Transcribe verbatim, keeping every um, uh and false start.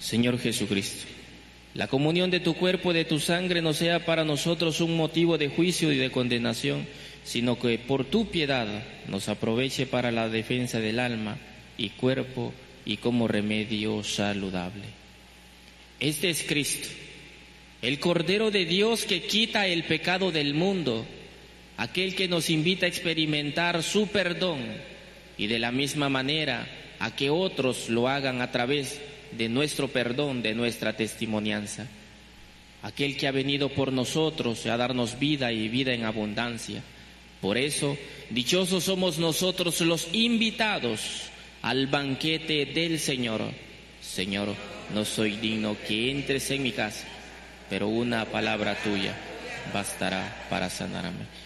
Señor Jesucristo, la comunión de tu cuerpo y de tu sangre no sea para nosotros un motivo de juicio y de condenación, sino que por tu piedad nos aproveche para la defensa del alma y cuerpo y como remedio saludable. Este es Cristo, el Cordero de Dios que quita el pecado del mundo, aquel que nos invita a experimentar su perdón y de la misma manera a que otros lo hagan a través de nuestro perdón, de nuestra testimonianza. Aquel que ha venido por nosotros a darnos vida y vida en abundancia. Por eso, dichosos somos nosotros los invitados al banquete del Señor. Señor, no soy digno que entres en mi casa, pero una palabra tuya bastará para sanarme.